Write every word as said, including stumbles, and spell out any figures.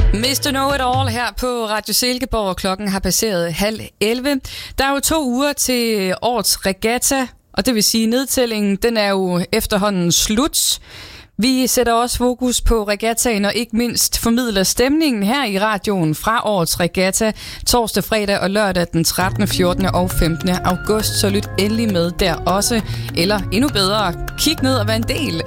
mister Know It All her på Radio Silkeborg. Klokken har passeret halv elleve. Der er jo to uger til årets regatta, og det vil sige, at nedtællingen den er jo efterhånden slut. Vi sætter også fokus på regattaen og ikke mindst formidler stemningen her i radioen fra årets regatta torsdag, fredag og lørdag den trettende, fjortende og femtende august. Så lyt endelig med der også. Eller endnu bedre, kig ned og vær en del